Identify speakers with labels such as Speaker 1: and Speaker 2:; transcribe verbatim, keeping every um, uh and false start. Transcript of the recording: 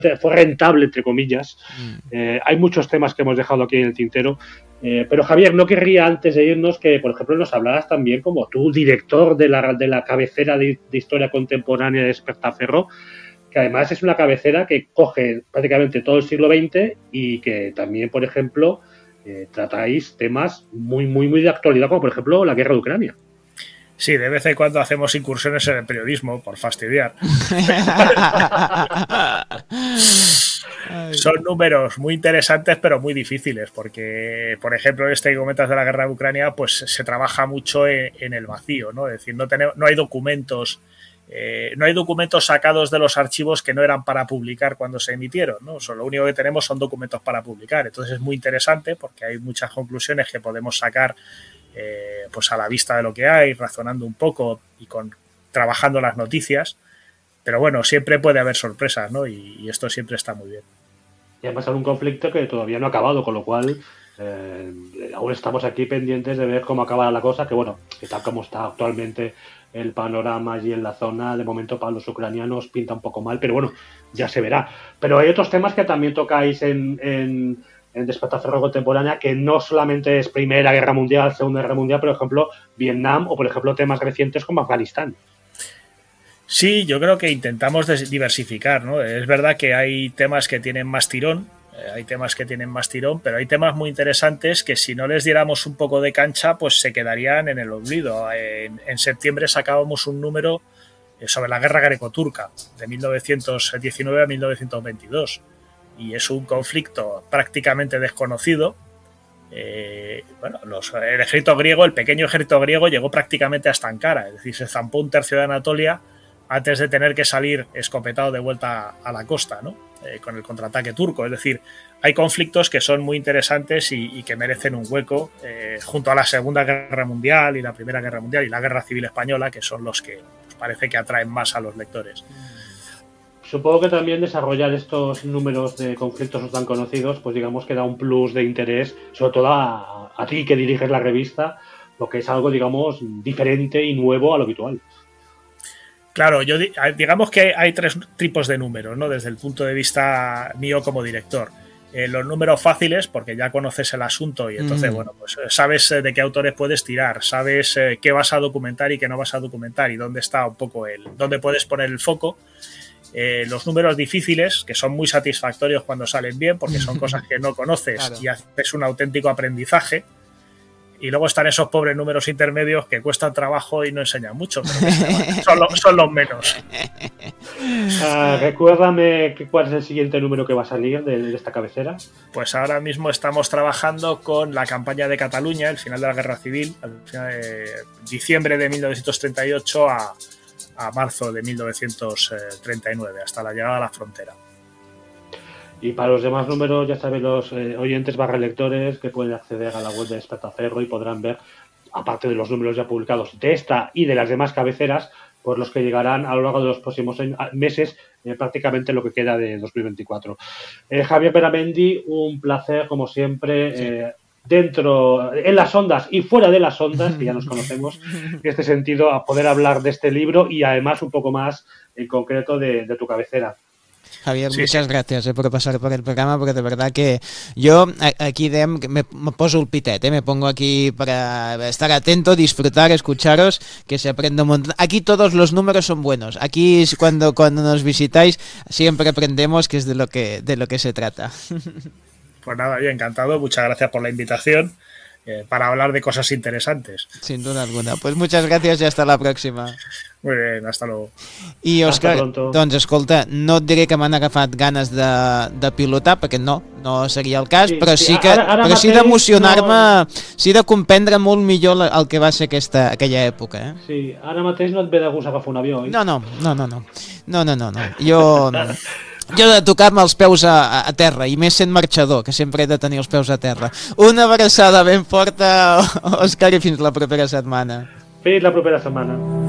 Speaker 1: fue rentable, entre comillas. Mm. Eh, hay muchos temas que hemos dejado aquí en el tintero. Eh, pero Javier, no querría antes de irnos que, por ejemplo, nos hablaras también como tú, director de la, de la cabecera de, de Historia Contemporánea de Despertaferro, que además es una cabecera que coge prácticamente todo el siglo veinte y que también, por ejemplo, eh, tratáis temas muy, muy, muy de actualidad, como por ejemplo la guerra de Ucrania.
Speaker 2: Sí, de vez en cuando hacemos incursiones en el periodismo, por fastidiar. Son números muy interesantes, pero muy difíciles, porque, por ejemplo, este que comentas de la guerra de Ucrania, pues se trabaja mucho en, en el vacío, ¿no? Es decir, no, tenemos, no hay documentos, eh, no hay documentos sacados de los archivos que no eran para publicar cuando se emitieron, ¿no? O sea, lo único que tenemos son documentos para publicar. Entonces es muy interesante porque hay muchas conclusiones que podemos sacar Eh, pues a la vista de lo que hay, razonando un poco y con trabajando las noticias, pero bueno, siempre puede haber sorpresas, ¿no? Y, y esto siempre está muy bien.
Speaker 1: Y además hay un conflicto que todavía no ha acabado, con lo cual eh, aún estamos aquí pendientes de ver cómo acaba la cosa, que bueno, que tal como está actualmente el panorama allí en la zona, de momento para los ucranianos pinta un poco mal, pero bueno, ya se verá. Pero hay otros temas que también tocáis en... en en Despertaferro Contemporánea, que no solamente es Primera Guerra Mundial, Segunda Guerra Mundial, por ejemplo, Vietnam o, por ejemplo, temas recientes como Afganistán.
Speaker 2: Sí, yo creo que intentamos diversificar, ¿no? Es verdad que hay temas que tienen más tirón, eh, hay temas que tienen más tirón, pero hay temas muy interesantes que si no les diéramos un poco de cancha, pues se quedarían en el olvido. En, en septiembre sacábamos un número sobre la guerra greco-turca, de mil novecientos diecinueve a mil novecientos veintidós. Y es un conflicto prácticamente desconocido. Eh, bueno, los, el ejército griego, el pequeño ejército griego llegó prácticamente hasta Ankara, es decir, se zampó un tercio de Anatolia antes de tener que salir escopetado de vuelta a la costa, ¿no? Eh, con el contraataque turco. Es decir, hay conflictos que son muy interesantes y, y que merecen un hueco eh, junto a la Segunda Guerra Mundial y la Primera Guerra Mundial y la Guerra Civil Española, que son los que pues, parece que atraen más a los lectores.
Speaker 1: Supongo que también desarrollar estos números de conflictos no tan conocidos, pues digamos que da un plus de interés, sobre todo a, a ti que diriges la revista, lo que es algo, digamos, diferente y nuevo a lo habitual.
Speaker 2: Claro, yo digamos que hay tres tipos de números, ¿no? Desde el punto de vista mío como director. Eh, los números fáciles, porque ya conoces el asunto y entonces, mm. bueno, pues sabes de qué autores puedes tirar, sabes eh, qué vas a documentar y qué no vas a documentar y dónde está un poco el, dónde puedes poner el foco. Eh, los números difíciles, que son muy satisfactorios cuando salen bien, porque son cosas que no conoces, claro, y haces un auténtico aprendizaje. Y luego están esos pobres números intermedios que cuestan trabajo y no enseñan mucho, pero que son, lo, son los menos.
Speaker 1: Uh, recuérdame cuál es el siguiente número que va a salir de, de esta cabecera.
Speaker 2: Pues ahora mismo estamos trabajando con la campaña de Cataluña, el final de la Guerra Civil, al final de diciembre de mil novecientos treinta y ocho a a marzo de mil novecientos treinta y nueve, hasta la llegada a la frontera.
Speaker 1: Y para los demás números, ya saben los eh, oyentes barra lectores que pueden acceder a la web de Despertaferro y podrán ver, aparte de los números ya publicados de esta y de las demás cabeceras, por los que llegarán a lo largo de los próximos meses, eh, prácticamente lo que queda de dos mil veinticuatro. Eh, Javier Beramendi, un placer, como siempre, sí. eh, dentro, en las ondas y fuera de las ondas, que ya nos conocemos, en este sentido, a poder hablar de este libro y además un poco más en concreto de, de tu cabecera.
Speaker 3: Javier, sí, muchas sí. gracias eh, por pasar por el programa, porque de verdad que yo aquí de, me, me poso el pitet, eh, me pongo aquí para estar atento, disfrutar, escucharos, que se aprende un montón. Aquí todos los números son buenos. Aquí cuando, cuando nos visitáis siempre aprendemos, que es de lo que, de lo que se trata.
Speaker 2: Pues nada, yo encantado, muchas gracias por la invitación eh, para hablar de cosas interesantes.
Speaker 3: Sin duda alguna. Pues muchas gracias y hasta la próxima.
Speaker 2: Muy bien, hasta luego.
Speaker 3: I Òscar, doncs escolta, no et diré que m'han agafat ganes de, de pilotar, perquè no, no seria el cas, sí, però sí, que, ara, ara però sí d'emocionar-me, no... sí de comprendre molt millor el que va ser aquesta, aquella època. Eh?
Speaker 1: Sí, ara mateix no et ve de gust agafar un avió, oi?
Speaker 3: No, no, no, no, no, no, no, no, no. jo... Jo he de tocar-me els peus a, a terra, i més sent marxador, que sempre he de tenir els peus a terra. Una abraçada ben forta, Òscar, i fins la propera setmana.
Speaker 1: Fins la propera setmana.